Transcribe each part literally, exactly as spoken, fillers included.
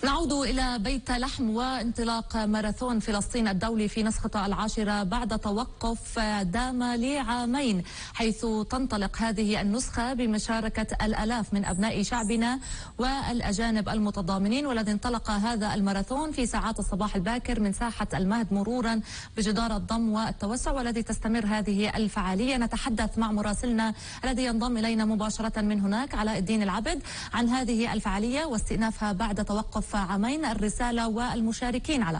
نعود إلى بيت لحم وانطلاق ماراثون فلسطين الدولي في نسخة العاشرة بعد توقف دام لعامين، حيث تنطلق هذه النسخة بمشاركة الآلاف من أبناء شعبنا والأجانب المتضامنين. والذي انطلق هذا الماراثون في ساعات الصباح الباكر من ساحة المهد مرورا بجدار الضم والتوسع، والذي تستمر هذه الفعالية. نتحدث مع مراسلنا الذي ينضم إلينا مباشرة من هناك علاء الدين العبد عن هذه الفعالية واستئنافها بعد توقف عامين، الرسالة والمشاركين. على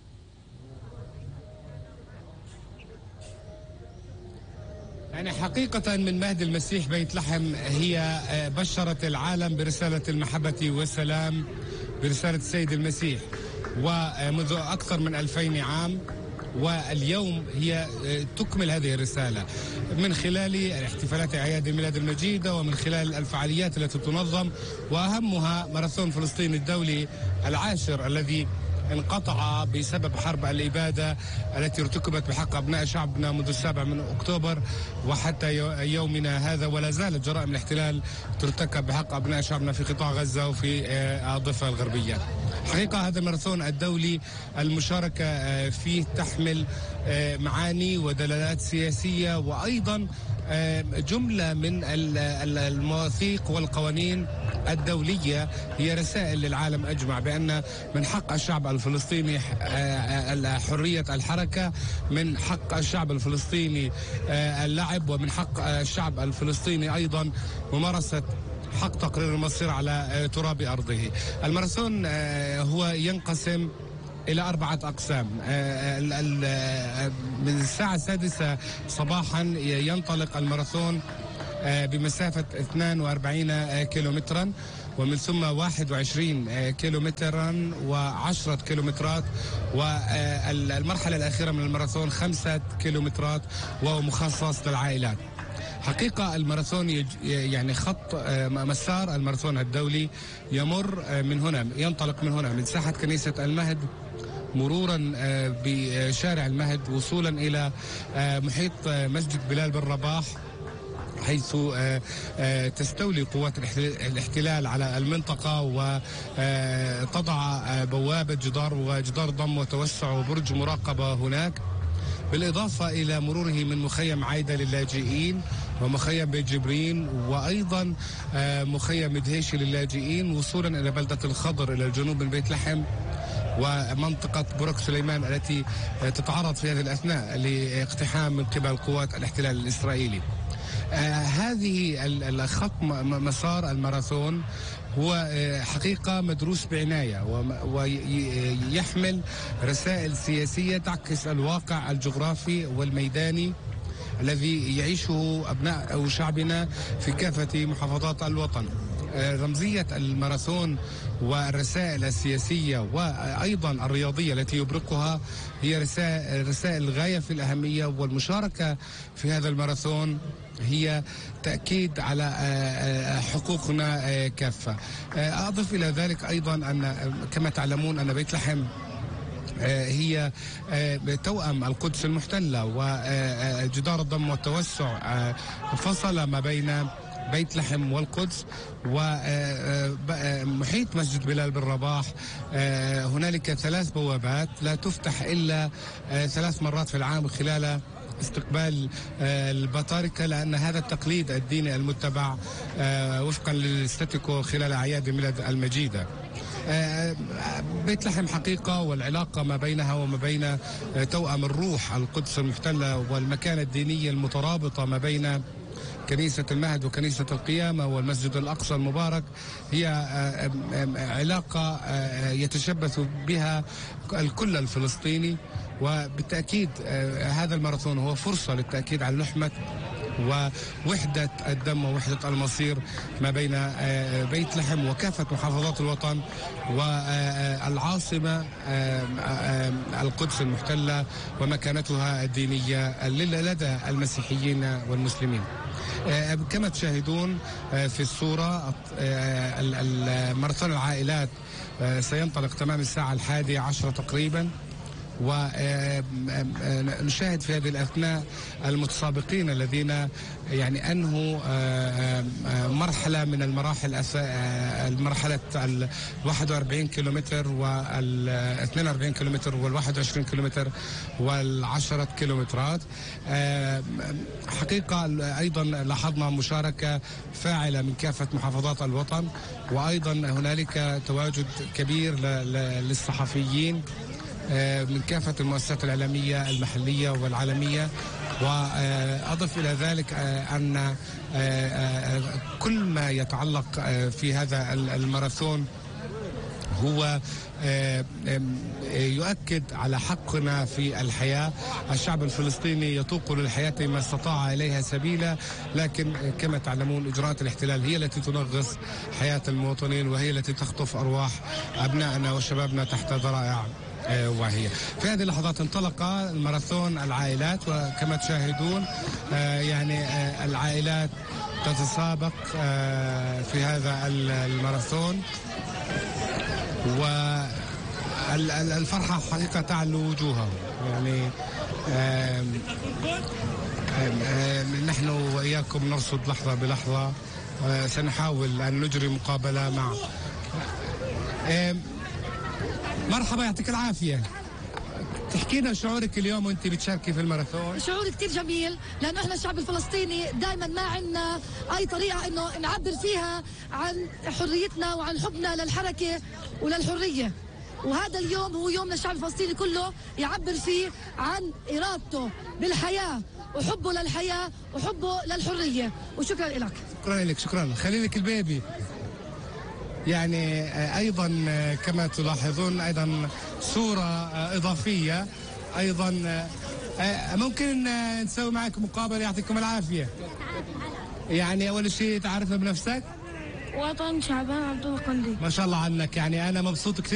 يعني حقيقة من مهد المسيح بيت لحم هي بشرت العالم برسالة المحبة والسلام، برسالة السيد المسيح، ومنذ أكثر من ألفين عام، واليوم هي تكمل هذه الرسالة من خلال احتفالات أعياد الميلاد المجيدة ومن خلال الفعاليات التي تنظم، وأهمها ماراثون فلسطين الدولي العاشر الذي انقطع بسبب حرب الإبادة التي ارتكبت بحق أبناء شعبنا منذ السابع من أكتوبر وحتى يومنا هذا، ولا زالت جرائم الاحتلال ترتكب بحق أبناء شعبنا في قطاع غزة وفي الضفة الغربية. حقيقة هذا الماراثون الدولي المشاركة فيه تحمل معاني ودلالات سياسية، وأيضا جملة من المواثيق والقوانين الدولية هي رسائل للعالم أجمع بأن من حق الشعب الفلسطيني حرية الحركة، من حق الشعب الفلسطيني اللعب، ومن حق الشعب الفلسطيني أيضا ممارسة حق تقرير المصير على تراب أرضه. الماراثون هو ينقسم إلى أربعة أقسام. من الساعة السادسة صباحا ينطلق الماراثون بمسافة اثنين وأربعين كيلومترا، ومن ثم واحد وعشرين كيلومترا وعشرة كيلومترات، والمرحلة الأخيرة من الماراثون خمسة كيلومترات وهو مخصص للعائلات. حقيقة الماراثون يعني خط مسار الماراثون الدولي يمر من هنا، ينطلق من هنا من ساحة كنيسة المهد مرورا بشارع المهد وصولا إلى محيط مسجد بلال بن رباح، حيث تستولي قوات الاحتلال على المنطقة وتضع بوابة جدار وجدار ضم وتوسع وبرج مراقبة هناك، بالإضافة إلى مروره من مخيم عايدة للاجئين ومخيم بيت جبرين وأيضا مخيم دهيشي للاجئين، وصولا إلى بلدة الخضر إلى الجنوب من بيت لحم ومنطقة برك سليمان التي تتعرض في هذه الأثناء لاقتحام من قبل قوات الاحتلال الإسرائيلي. آه هذه الخط مسار الماراثون هو حقيقة مدروس بعناية ويحمل رسائل سياسية تعكس الواقع الجغرافي والميداني الذي يعيشه أبناء شعبنا في كافة محافظات الوطن. رمزية الماراثون والرسائل السياسية وأيضا الرياضية التي يبرقها هي رسائل, رسائل غاية في الأهمية، والمشاركة في هذا الماراثون هي تأكيد على حقوقنا كافة. أضف إلى ذلك أيضا أن كما تعلمون أن بيت لحم هي توأم القدس المحتلة، وجدار الضم والتوسع فصل ما بين بيت لحم والقدس ومحيط مسجد بلال بن رباح. هنالك ثلاث بوابات لا تفتح إلا ثلاث مرات في العام خلال استقبال البطاركة، لأن هذا التقليد الديني المتبع وفقا للاستاتيكو خلال أعياد الميلاد المجيدة. بيت لحم حقيقة والعلاقة ما بينها وما بين توأم الروح القدس المحتلة والمكانة الدينية المترابطة ما بين كنيسة المهد وكنيسة القيامة والمسجد الأقصى المبارك هي علاقة يتشبث بها الكل الفلسطيني. وبالتأكيد هذا الماراثون هو فرصة للتأكيد على لحمة ووحدة الدم ووحدة المصير ما بين بيت لحم وكافة محافظات الوطن والعاصمة القدس المحتلة ومكانتها الدينية لدى المسيحيين والمسلمين. كما تشاهدون في الصورة ماراثون العائلات سينطلق تمام الساعة الحادية عشرة تقريبا، ونشاهد في هذه الأثناء المتسابقين الذين يعني أنهوا مرحلة من المراحل، المرحلة ال واحد وأربعين كيلومتر وال اثنين وأربعين كيلومتر وال واحد وعشرين كيلومتر والعشرة كيلومترات. حقيقة أيضا لاحظنا مشاركة فاعلة من كافة محافظات الوطن، وأيضا هنالك تواجد كبير للصحفيين من كافة المؤسسات الإعلامية المحلية والعالمية. وأضف إلى ذلك أن كل ما يتعلق في هذا الماراثون هو يؤكد على حقنا في الحياة. الشعب الفلسطيني يطوق للحياة ما استطاع إليها سبيلا، لكن كما تعلمون إجراءات الاحتلال هي التي تنغص حياة المواطنين، وهي التي تخطف أرواح أبنائنا وشبابنا تحت ذرائع واهية. في هذه اللحظات انطلق الماراثون العائلات، وكما تشاهدون يعني العائلات تتسابق في هذا الماراثون، والفرحة حقيقة تعلو وجوههم. يعني آم آم آم نحن وإياكم نرصد لحظة بلحظة. سنحاول أن نجري مقابلة مع مرحبا، يعطيك العافية. تحكينا شعورك اليوم وانت بتشاركي في الماراثون. شعور كتير جميل، لانه احنا الشعب الفلسطيني دائما ما عندنا اي طريقه انه نعبر فيها عن حريتنا وعن حبنا للحركه وللحريه، وهذا اليوم هو يوم للشعب الفلسطيني كله يعبر فيه عن ارادته بالحياه وحبه للحياه وحبه للحريه. وشكرا لك. شكرا لك. شكرا. خلي لك البيبي. يعني أيضا كما تلاحظون أيضا صورة إضافية أيضا. ممكن نسوي معكم مقابلة؟ يعطيكم العافية. يعني أول شيء تعرف بنفسك. وطن شعبان عبد القندي. ما شاء الله عنك، يعني أنا مبسوط كثير